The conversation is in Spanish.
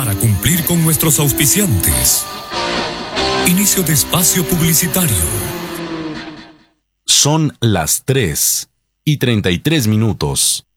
para cumplir con nuestros auspiciantes. Inicio de espacio publicitario. Son las 3:33.